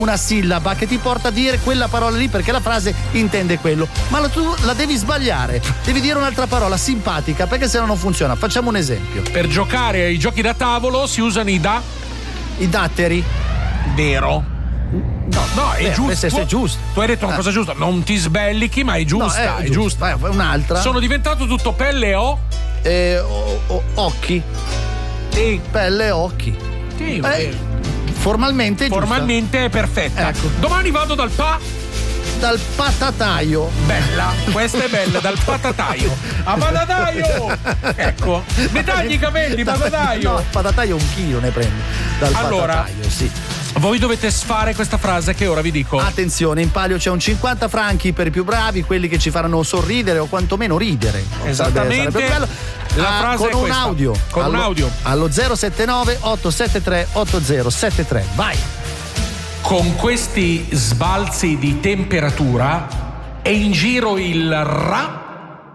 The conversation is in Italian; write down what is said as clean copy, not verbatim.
una sillaba che ti porta a dire quella parola lì perché la frase intende quello, ma tu la devi sbagliare, devi dire un'altra parola simpatica perché sennò non funziona. Facciamo un esempio. Per giocare ai giochi da tavolo si usano i datteri. Vero. No, è giusto. È giusto. Tu hai detto una cosa giusta, non ti sbellichi, ma è giusta, è giusta. Vai, un'altra. Sono diventato tutto pelle e occhi. Sì. Pelle e occhi. Sì, formalmente è giusta. Formalmente è perfetta. Ecco. Domani vado dal patataio. Bella, questa è bella, dal patataio. A patataio! Ecco, mi tagli i capelli, patataio. No, patataio 1 chilo ne prendi. Dal patataio, sì. Voi dovete sfare questa frase che ora vi dico. Attenzione, in palio c'è un 50 franchi per i più bravi, quelli che ci faranno sorridere o quantomeno ridere. Esattamente. Sarebbe bello. La frase con è questa. Un audio. Allo 079 873 8073. Vai. Con questi sbalzi di temperatura è in giro il